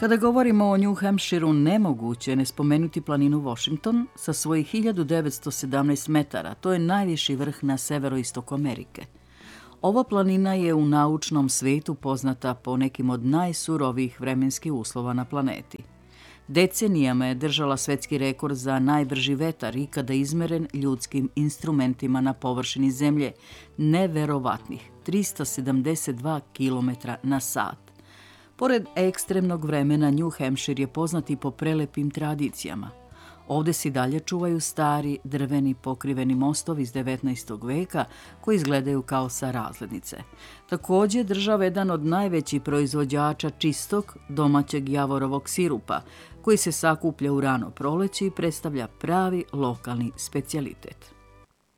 Kada govorimo o New Hampshireu, nemoguće je ne spomenuti planinu Washington sa svojih 1917 metara. To je najviši vrh na severoistoku Amerike. Ova planina je u naučnom svetu poznata po nekim od najsurovijih vremenskih uslova na planeti. Decenijama je držala svetski rekord za najbrži vetar ikada izmeren ljudskim instrumentima na površini zemlje, neverovatnih 372 km na sat. Pored ekstremnog vremena, New Hampshire je poznat i po prelepim tradicijama. Ovde se i dalje čuvaju stari, drveni, pokriveni mostovi iz 19. veka koji izgledaju kao sa razglednice. Takođe, država je jedan od najvećih proizvođača čistog domaćeg javorovog sirupa, koji se sakuplja u rano proleće i predstavlja pravi lokalni specijalitet.